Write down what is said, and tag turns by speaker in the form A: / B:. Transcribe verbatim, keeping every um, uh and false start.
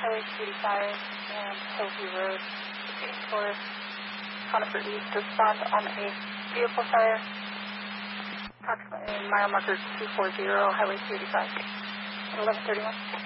A: Highway two eighty-five and Hillview Road, for Conifer East, respond on a vehicle fire, approximately mile marker two forty, Highway two eighty-five, at eleven thirty-one.